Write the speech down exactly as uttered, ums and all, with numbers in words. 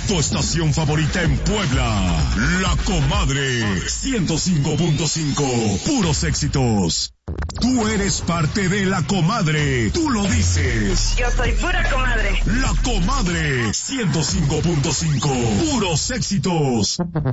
Tu estación favorita en Puebla. La Comadre. ciento cinco punto cinco. Puros éxitos. Tú eres parte de La Comadre. Tú lo dices. Yo soy pura comadre. La Comadre. ciento cinco punto cinco. Puros éxitos.